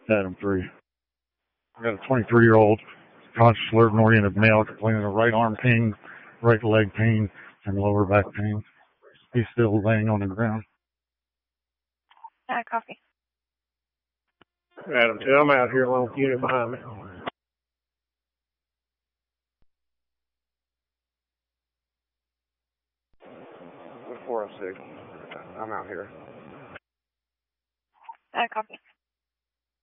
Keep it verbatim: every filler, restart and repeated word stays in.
Adam three. I got a twenty-three-year-old conscious, alert, and oriented male complaining of right arm pain, right leg pain, and lower back pain. He's still laying on the ground. Uh, copy. Adam two, I'm out here along with the unit behind me. four oh six. I'm out here. Uh, copy.